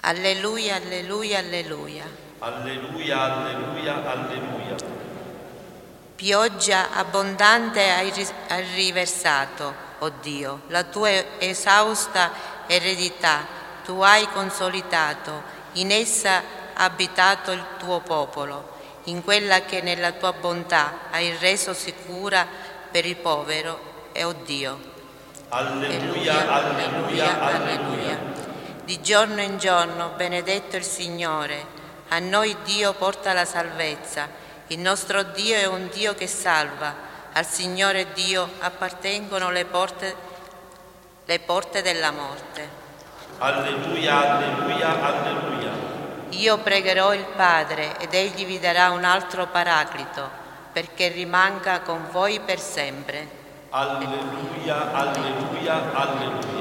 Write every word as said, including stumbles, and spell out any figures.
Alleluia, alleluia, alleluia. Alleluia, alleluia, alleluia. Pioggia abbondante hai riversato, o Dio, la tua esausta eredità tu hai consolidato, in essa ha abitato il tuo popolo, in quella che nella tua bontà hai reso sicura per il povero, e o Dio. Alleluia, alleluia, alleluia, alleluia. Di giorno in giorno benedetto il Signore, a noi Dio porta la salvezza, il nostro Dio è un Dio che salva, al Signore Dio appartengono le porte, le porte della morte. Alleluia, alleluia, alleluia. Io pregherò il Padre ed Egli vi darà un altro Paraclito, perché rimanga con voi per sempre. Alleluia, alleluia, alleluia.